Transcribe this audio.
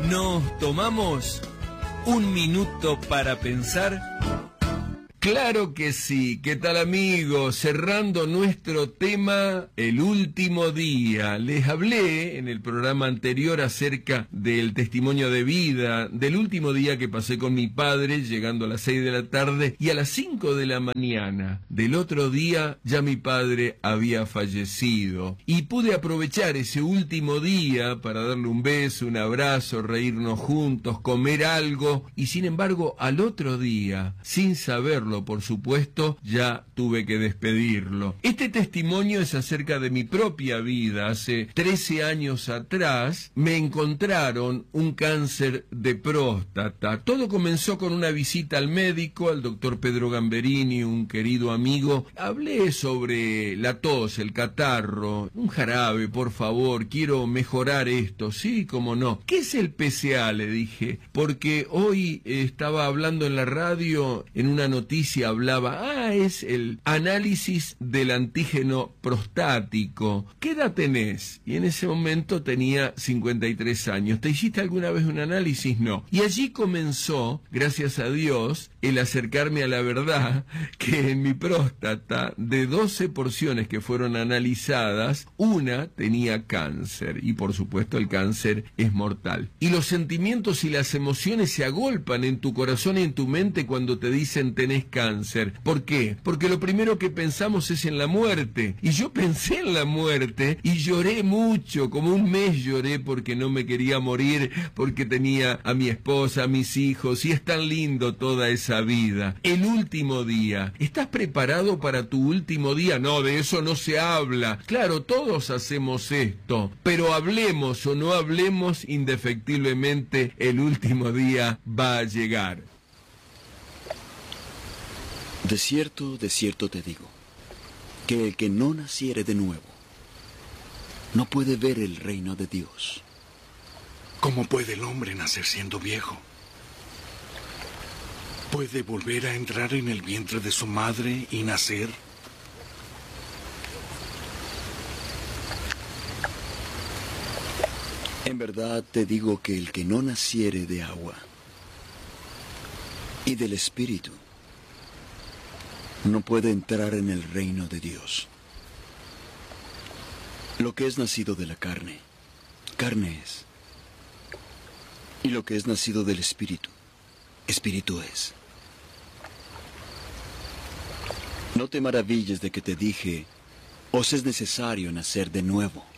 ¿Nos tomamos un minuto para pensar? Claro que sí. ¿Qué tal, amigos? Cerrando nuestro tema, el último día. Les hablé en el programa anterior acerca del testimonio de vida, del último día que pasé con mi padre, llegando a las 6 de la tarde, y a las 5 de la mañana del otro día ya mi padre había fallecido. Y pude aprovechar ese último día para darle un beso, un abrazo, reírnos juntos, comer algo, y sin embargo al otro día, sin saberlo, por supuesto, ya tuve que despedirlo. Este testimonio es acerca de mi propia vida. Hace 13 años atrás me encontraron un cáncer de próstata. Todo comenzó con una visita al médico, al doctor Pedro Gamberini, un querido amigo. Hablé sobre la tos, el catarro, un jarabe, por favor, quiero mejorar esto. Sí, cómo no. ¿Qué es el PSA?, le dije, porque hoy estaba hablando en la radio, en una noticia hablaba, es el análisis del antígeno prostático. ¿Qué edad tenés? Y en ese momento tenía 53 años. ¿Te hiciste alguna vez un análisis? No. Y allí comenzó, gracias a Dios, el acercarme a la verdad, que en mi próstata, de 12 porciones que fueron analizadas, una tenía cáncer. Y por supuesto el cáncer es mortal. Y los sentimientos y las emociones se agolpan en tu corazón y en tu mente cuando te dicen tenés cáncer. ¿Por qué? Porque lo primero que pensamos es en la muerte. Y yo pensé en la muerte y lloré mucho, como un mes lloré porque no me quería morir, porque tenía a mi esposa, a mis hijos, y es tan lindo toda esa vida. El último día. ¿Estás preparado para tu último día? No, de eso no se habla. Claro, todos hacemos esto, pero hablemos o no hablemos, indefectiblemente el último día va a llegar. De cierto te digo, que el que no naciere de nuevo, no puede ver el reino de Dios. ¿Cómo puede el hombre nacer siendo viejo? ¿Puede volver a entrar en el vientre de su madre y nacer? En verdad te digo que el que no naciere de agua y del Espíritu, no puede entrar en el reino de Dios. Lo que es nacido de la carne, carne es. Y lo que es nacido del Espíritu, Espíritu es. No te maravilles de que te dije, os es necesario nacer de nuevo.